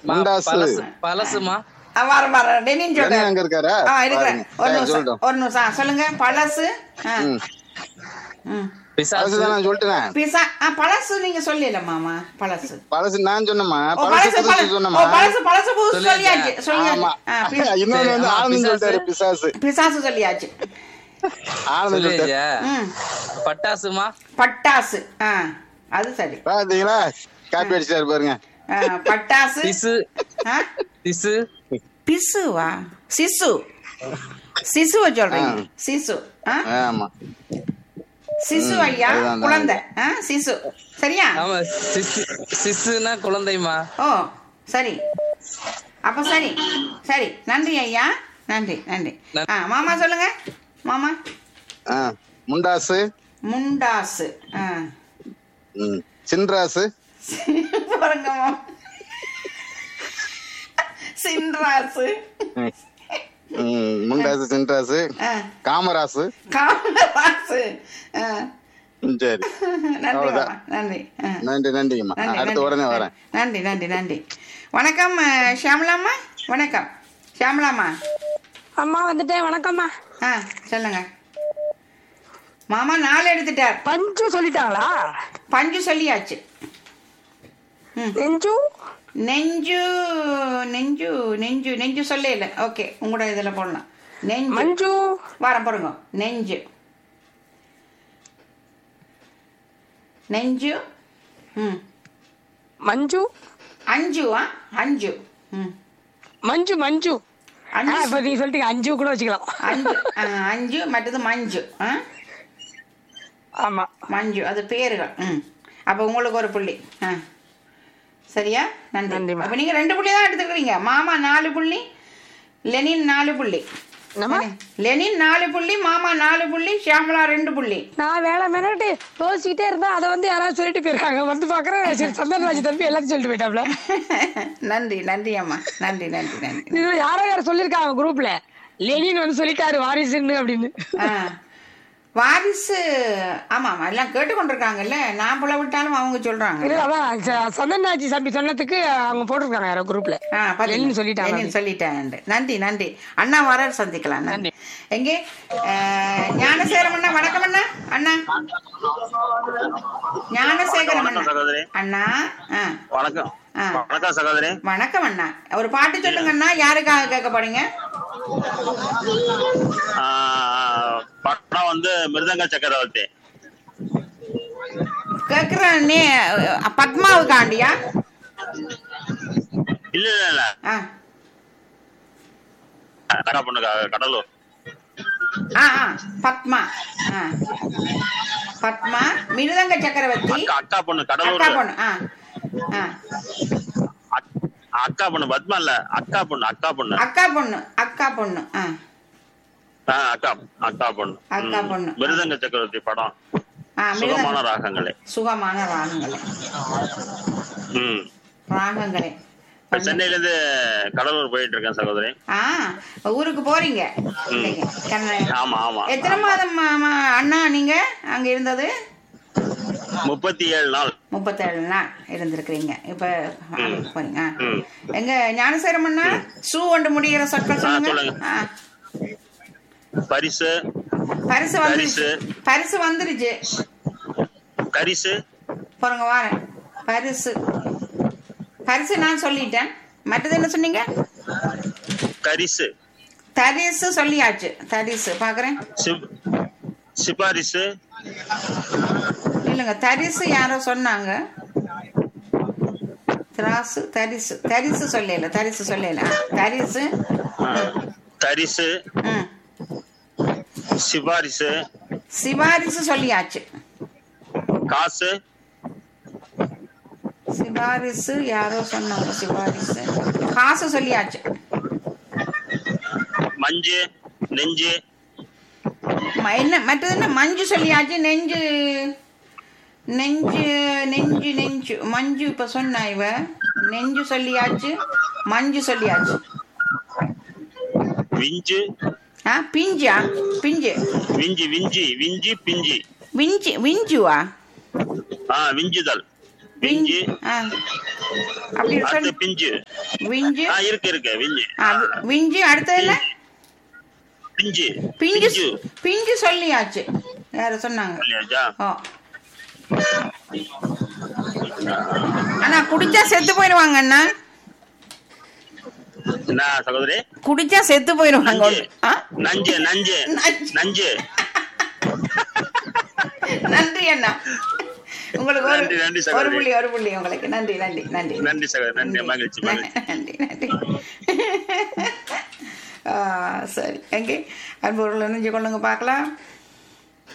முண்டாசு பழசுமா. வர டெனின் சொல்றேன். அங்க இருக்காரா? இருக்கிறேன். ஒரு நிமிஷம் சொல்லுங்க. பழசு. பிசாசு நான் சொல்லிட்டேன். பழசு நீங்க சொல்லல மாமா. பழசு நான் சொன்னமா? பழசு புதுசு சொல்லியாச்சு. சொல்லுங்க. இன்னொன்னு வந்து ஆனந்த் சொல்லிட்டாரு பிசாசு. பிசாசு சொல்லியாச்சு. பட்டாசுமா? பட்டாசு. அது சரி. பாத்தீங்களா? காப்பி அடிச்சாரு பாருங்க. பட்டாசு. பிசு. பிசு. பிசுவா? சிசு. சிசுவ சொல்றீங்க? சிசு. ஆமா. சிசு ஐயா, குழந்தை. சிசு சரியா? ஆமா, சிசுனா குழந்தைமா. ஓ சரி. அப்ப சரி சரி. நன்றி ஐயா. நன்றி நன்றி. மாமா சொல்லுங்க. மாமா முண்டாசு. முண்டாசு. சின்ராசு. பாருங்க சின்ராசு. முண்டாசு, சின்ராசு, காமராசு. காமராசு. சரி. நன்றி நன்றி நன்றிம்மா. அடுத்த உடனே வரேன். நன்றி நன்றி நன்றி. வணக்கம் ஷியாமலாம்மா. வணக்கம் ஷியாமலாம்மா. அம்மா வந்துட்டேன். வணக்கம்மா. சொல்லுங்க. மாமா 4 எடுத்துட்டார். பஞ்சு சொல்லிட்டாங்களா? பஞ்சு சொல்லியாச்சு. நெஞ்சு. நெஞ்சு நெஞ்சு நெஞ்சு நெஞ்சு சொல்ல இல்லை. ஓகே, உங்களோட இதுல போடலாம். நெஞ்சு. மஞ்சு. வாரம் பாருங்க. நெஞ்சு. நெஞ்சு. மஞ்சு. அஞ்சுவா? அஞ்சு. மஞ்சு மஞ்சு. இப்ப நீ சொல்லிட்டீங்க. அஞ்சு கூட வச்சுக்கலாம். அஞ்சு. அஞ்சு. மற்றது மஞ்சு. ஆமா, மஞ்சு. அது பேருகள். அப்ப உங்களுக்கு ஒரு புள்ளி. சரியா? நன்றி. அப்ப நீங்க 2 புள்ளி தான் எடுத்துக்கிறீங்க. மாமா 4 புள்ளி, லெனின் 4 புள்ளி. லெனின் 4 புள்ளி, மாமா 4 புள்ளி, ஷியாமலா 2 புள்ளி. நான் வேலை மினட்டு யோசிச்சுட்டே இருந்தா அதை வந்து யாராவது சொல்லிட்டு போயிருக்காங்க. வந்து பாக்குறேன் சந்தனராஜ் தம்பி எல்லாத்தையும் சொல்லிட்டு போயிட்டாப்ல. நன்றி நன்றி அம்மா. நன்றி நன்றி நன்றி. யாரோ சொல்லிருக்காங்க குரூப்ல, லெனின் வந்து சொல்லிட்டாரு வாரிசுன்னு அப்படின்னு. வாரிசு. ஆமா ஆமா, எல்லாம் கேட்டுக்கொண்டிருக்காங்கல்ல. நான் புல விட்டாலும் அவங்க சொல்றாங்க. சந்தன்ராஜ் தம்பி சொன்னதுக்கு அவங்க போட்டிருக்காங்க யாரோ குரூப்ல. சொல்லிட்டாங்க. நன்றி நன்றி அண்ணா. வர சந்திக்கலாம். நன்றி. எங்கே ஞானசேகரம் அண்ணா? வணக்கம் அண்ணா. அண்ணா ஞானசேகரம் அண்ணா. அண்ணா வணக்கம். வணக்கம் சகோதரி. வணக்கம் அண்ணா. ஒரு பாட்டு சொல்லுங்க அண்ணா. யாருக்காக கேட்க போறீங்க? படம் வந்து மிருதங்க சக்கரவர்த்தி. கேக்குறேன். பத்மாவுக்காண்டியா? இல்ல இல்ல இல்ல, கடா பொண்ணுக்காக. கடலூர். பத்மா. பத்மா மிருதங்க சக்கரவர்த்தி. அக்கா பொண்ணு. கடலூர். அக்கா பொண்ணு. அக்கா பொண்ணு. பத்மா இல்ல, அக்கா பொண்ணு. அக்கா பொண்ணு. அக்கா பொண்ணு. அக்கா பொண்ணு. அக்கா பொண்ணு. அக்கா பொண்ணு. மிருதங்க சக்கரவர்த்தி படம். சுகமான ராகங்களே. சுகமான ராகங்களே. ராகங்களே. சென்னையில இருந்து கடலூர் போயிட்டு இருக்கேன் சகோதரி. ஊருக்கு போறீங்க? ஆமா ஆமா. எத்தனை மாதம் அண்ணா நீங்க அங்க இருந்தது? 37 நாள். 37 நாள் இருந்திருக்கிறீங்க. இப்ப போறீங்க. எங்க ஞானசேகரம் அண்ணா, ஷூ கொண்டு முடிகிற சொற்கள் சொல்லுங்க. பரிசு. பரிசு வந்துருச்சு. பரிசு வந்துருச்சு. கரிசு. பாருங்க வாரேன். பரிசு. பரிசு நான் சொல்லிட்டேன். மற்றது என்ன சொன்னீங்க? கரிசு. தரிசு சொல்லியாச்சு. தரிசு பாக்குறேன். சிபாரிசு இல்லங்க, தரிசு யாரோ சொன்னாங்க. திராசு. தரிசு. தரிசு சொல்லல. தரிசு சொல்லல. தரிசு. தரிசு. சிபாரிசு. சிபாரிசு சொல்லியாச்சு. காசு. சிபாரிசு யாரோ சொன்னாங்க. சிபாரிசு. காசு சொல்லியாச்சு. மஞ்சு. நெஞ்சு. என்ன மற்றது என்ன? மஞ்சு சொல்லியாச்சு. நெஞ்சு. நெஞ்சு நெஞ்சு நெஞ்சு மஞ்சு இப்ப சொன்னா இவ. நெஞ்சு சொல்லியாச்சு. மஞ்சு சொல்லியாச்சு. விஞ்சு. பிஞ்சா? பிஞ்சு. விஞ்சி. விஞ்சி. விஞ்சி. பிஞ்சி. விஞ்சி. விஞ்சுவா? விஞ்சுதல். பிஞ்சு ஆ. அப்படி அடுத்து சொல்லு. பிஞ்சு விஞ்சு இருக்கு விஞ்சு ஆ, விஞ்சு அடுத்தது என்ன? பிஞ்சு பிஞ்சு பிஞ்சு பிஞ்சு சொல்லியாச்சு. யார சொன்னாங்க? இல்லையாச்சா? ஓ. ஆனா குடிச்சா செத்து போயிடுவாங்க அண்ணா. என்ன சகோதரி? குடிச்சா செத்து போயிடுவாங்க. ஆ? நஞ்சு நஞ்சு நஞ்சு. நஞ்சு. நன்றி அண்ணா. உங்களுக்கு நன்றி, நன்றி சகோதரி. ஒரு புள்ளி உங்களுக்கு. நன்றி நன்றி நன்றி நன்றி சகோதரி, நன்றி, மகிழ்ச்சி, மகிழ்ச்சி. நன்றி நன்றி. சரி, எங்கே அன்பு நெஞ்சு கொள்ளுங்க பார்க்கலாம்.